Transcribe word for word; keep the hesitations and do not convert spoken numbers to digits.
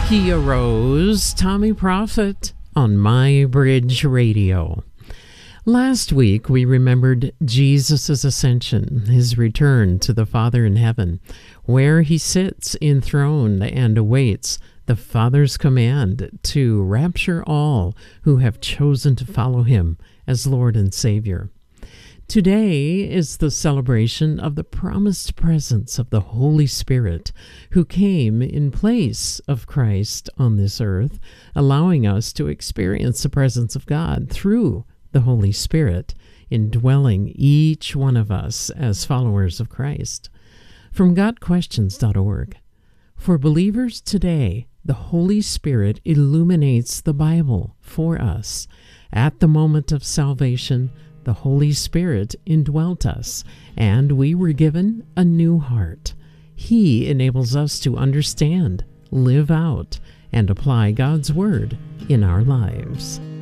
He arose, Tommy Prophet, on My Bridge Radio. Last week, we remembered Jesus' ascension, his return to the Father in heaven, where he sits enthroned and awaits the Father's command to rapture all who have chosen to follow him as Lord and Savior. Today is the celebration of the promised presence of the Holy Spirit, who came in place of Christ on this earth, allowing us to experience the presence of God through the Holy Spirit, indwelling each one of us as followers of Christ. From got questions dot org. For believers today, the Holy Spirit illuminates the Bible for us. At the moment of salvation, the Holy Spirit indwelt us, and we were given a new heart. He enables us to understand, live out, and apply God's Word in our lives.